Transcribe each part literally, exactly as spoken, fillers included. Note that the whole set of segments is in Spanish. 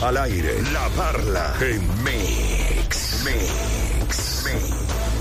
Al aire, La Parla en Mix, Mix, Mix.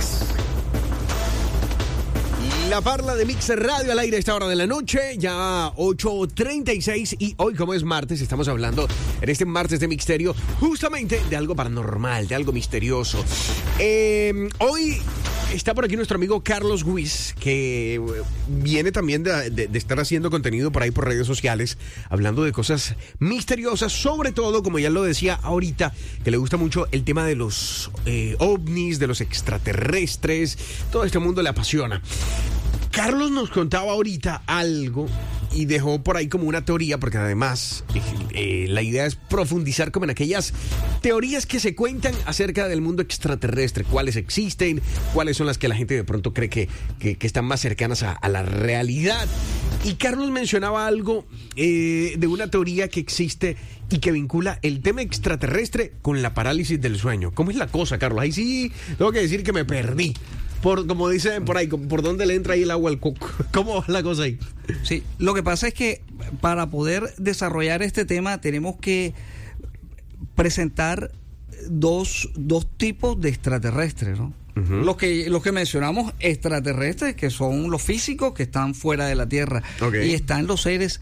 La Parla de Mix Radio al aire a esta hora de la noche, ya ocho treinta y seis, y hoy, como es martes, estamos hablando en este martes de Mixterio justamente de algo paranormal, de algo misterioso. Eh, hoy está por aquí nuestro amigo Carlos Guis, que viene también de, de, de estar haciendo contenido por ahí por redes sociales, hablando de cosas misteriosas, sobre todo, como ya lo decía ahorita, que le gusta mucho el tema de los eh, ovnis, de los extraterrestres, todo este mundo le apasiona. Carlos nos contaba ahorita algo y dejó por ahí como una teoría, porque además eh, la idea es profundizar como en aquellas teorías que se cuentan acerca del mundo extraterrestre, cuáles existen, cuáles son las que la gente de pronto cree que, que, que están más cercanas a, a la realidad. Y Carlos mencionaba algo eh, de una teoría que existe y que vincula el tema extraterrestre con la parálisis del sueño. ¿Cómo es la cosa, Carlos? Ahí sí tengo que decir que me perdí. Por, como dicen por ahí, ¿por dónde le entra ahí el agua al coco? ¿Cómo va la cosa ahí? Sí, lo que pasa es que para poder desarrollar este tema tenemos que presentar dos, dos tipos de extraterrestres, ¿no? Uh-huh. Los que, los que mencionamos extraterrestres, que son los físicos que están fuera de la Tierra. Okay. Y están los seres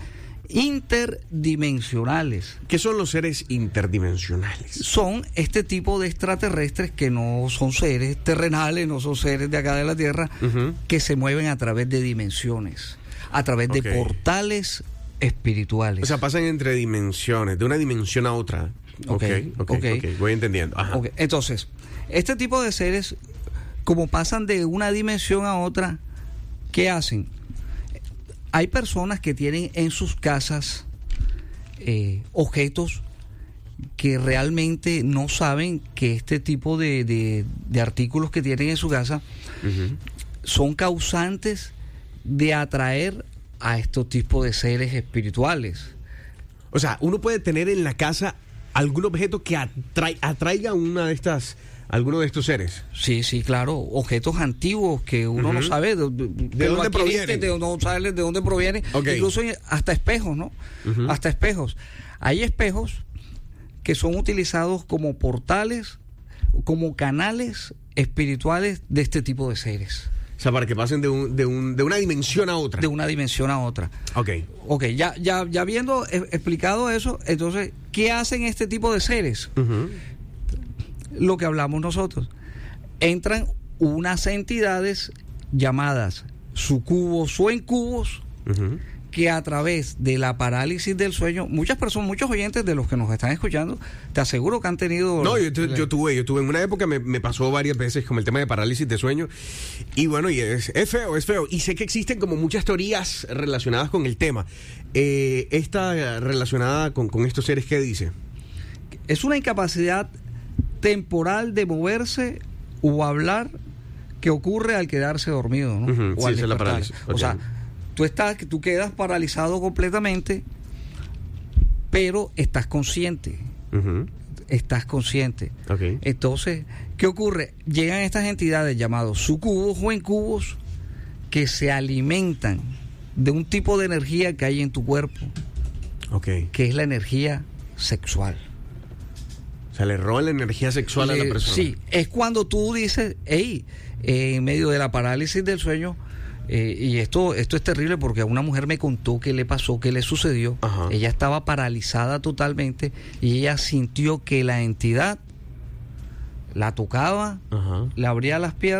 interdimensionales. ¿Qué son los seres interdimensionales? Son este tipo de extraterrestres que no son seres terrenales, no son seres de acá de la Tierra, uh-huh. que se mueven a través de dimensiones, a través okay. de portales espirituales. O sea, pasan entre dimensiones, de una dimensión a otra. Ok, ok, okay. okay. Voy entendiendo. Ajá. Okay. Entonces, este tipo de seres, como pasan de una dimensión a otra, ¿qué hacen? Hay personas que tienen en sus casas eh, objetos que realmente no saben que este tipo de, de, de artículos que tienen en su casa uh-huh. son causantes de atraer a estos tipos de seres espirituales. O sea, uno puede tener en la casa algún objeto que atrai- atraiga una de estas... ¿Alguno de estos seres? Sí, sí, claro. Objetos antiguos que uno uh-huh. no sabe de, de, ¿De dónde provienen. De, no sabe de dónde provienen. Okay. Incluso hasta espejos, ¿no? Uh-huh. Hasta espejos. Hay espejos que son utilizados como portales, como canales espirituales de este tipo de seres. O sea, para que pasen de, un, de, un, de una dimensión a otra. De una dimensión a otra. Ok. Ok, ya, ya, ya habiendo explicado eso, entonces, ¿qué hacen este tipo de seres? Uh-huh. Lo que hablamos nosotros. Entran unas entidades llamadas sucubos o incubos, uh-huh. que a través de la parálisis del sueño, muchas personas, muchos oyentes de los que nos están escuchando, te aseguro que han tenido... No, yo, yo tuve, yo tuve en una época, me, me pasó varias veces con el tema de parálisis de sueño, y bueno, y es, es feo, es feo, y sé que existen como muchas teorías relacionadas con el tema. Eh, esta relacionada con, con estos seres, ¿qué dice? Es una incapacidad temporal de moverse o hablar que ocurre al quedarse dormido, ¿no? Uh-huh. O sí, al esa es la parálisis. O okay. sea, tú estás, tú quedas paralizado completamente, pero estás consciente. Uh-huh. Estás consciente. Okay. Entonces, ¿qué ocurre? Llegan estas entidades llamados sucubos o incubos que se alimentan de un tipo de energía que hay en tu cuerpo, okay. que es la energía sexual. O sea, le roban la energía sexual le, a la persona. Sí, es cuando tú dices, hey, eh, en medio de la parálisis del sueño, eh, y esto esto es terrible porque una mujer me contó qué le pasó, qué le sucedió. Ajá. Ella estaba paralizada totalmente y ella sintió que la entidad la tocaba, ajá. le abría las piernas